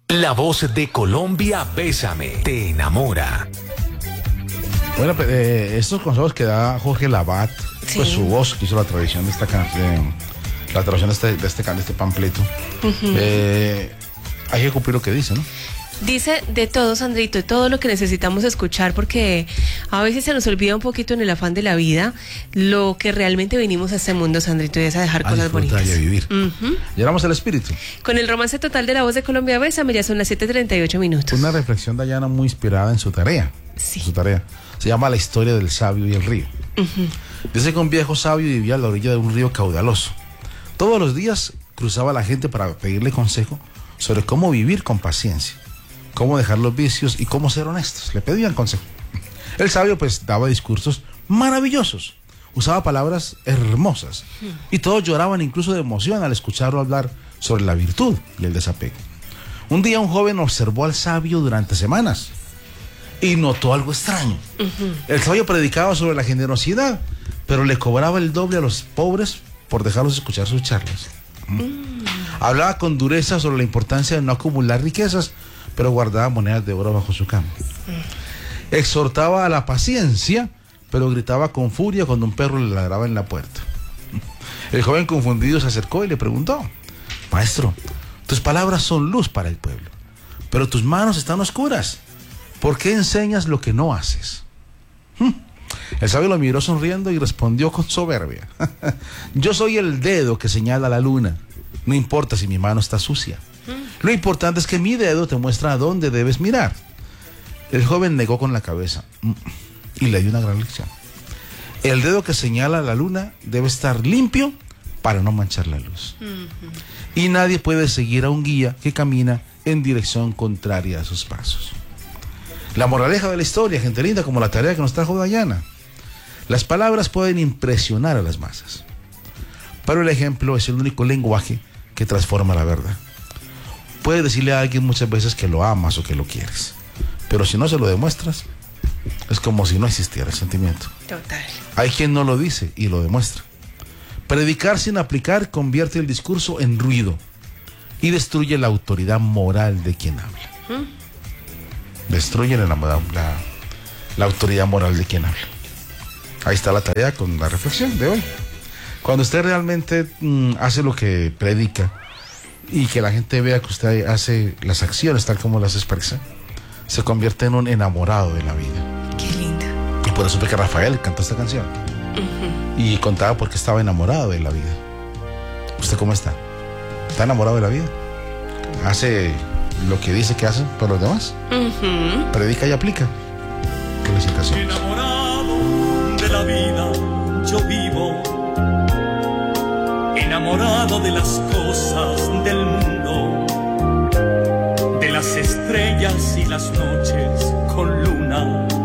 La voz de Colombia, Bésame, te enamora. Bueno, estos consejos que da Jorge Lavat, sí, pues su voz que hizo la traducción de esta canción, la traducción de este panfleto, hay que cumplir lo que dice, ¿no? Dice de todo, Sandrito, de todo lo que necesitamos escuchar, porque a veces se nos olvida un poquito en el afán de la vida lo que realmente venimos a este mundo, Sandrito, y es a dejar cosas bonitas. Y a vivir. Llenamos el espíritu. Con el romance total de La Voz de Colombia, Bésame, ya son las 7:38 minutos. Una reflexión de Dayana muy inspirada en su tarea. Sí. Su tarea. Se llama La historia del sabio y el río. Dice que un viejo sabio vivía a la orilla de un río caudaloso. Todos los días cruzaba a la gente para pedirle consejo sobre cómo vivir con paciencia, cómo dejar los vicios y cómo ser honestos. Le pedían consejo. El sabio pues daba discursos maravillosos, usaba palabras hermosas y todos lloraban incluso de emoción al escucharlo hablar sobre la virtud y el desapego. Un día un joven observó al sabio durante semanas y notó algo extraño. El sabio predicaba sobre la generosidad, pero le cobraba el doble a los pobres por dejarlos escuchar sus charlas. Hablaba con dureza sobre la importancia de no acumular riquezas, pero guardaba monedas de oro bajo su cama. Exhortaba a la paciencia, pero gritaba con furia cuando un perro le ladraba en la puerta. El joven confundido se acercó y le preguntó: Maestro, tus palabras son luz para el pueblo, pero tus manos están oscuras. ¿Por qué enseñas lo que no haces? El sabio lo miró sonriendo y respondió con soberbia: Yo soy el dedo que señala la luna. No importa si mi mano está sucia. Lo importante es que mi dedo te muestra a dónde debes mirar. El joven negó con la cabeza y le dio una gran lección. El dedo que señala la luna debe estar limpio para no manchar la luz. Y nadie puede seguir a un guía que camina en dirección contraria a sus pasos. La moraleja de la historia, gente linda, como la tarea que nos trajo Dayana: las palabras pueden impresionar a las masas, pero el ejemplo es el único lenguaje que transforma la verdad. Puedes decirle a alguien muchas veces que lo amas o que lo quieres, pero si no se lo demuestras, es como si no existiera el sentimiento. Total. Hay quien no lo dice y lo demuestra. Predicar sin aplicar convierte el discurso en ruido y destruye la autoridad moral de quien habla. Destruye la autoridad moral de quien habla. Ahí está la tarea con la reflexión de hoy. Cuando usted realmente hace lo que predica y que la gente vea que usted hace las acciones tal como las expresa, se convierte en un enamorado de la vida. Qué lindo. Y por eso fue que Rafael cantó esta canción. Y contaba porque estaba enamorado de la vida. ¿Usted cómo está? ¿Está enamorado de la vida? ¿Hace lo que dice que hace por los demás? ¿Predica y aplica? Felicitaciones. Enamorado de la vida yo vivo, enamorado de las cosas del mundo, de las estrellas y las noches con luna,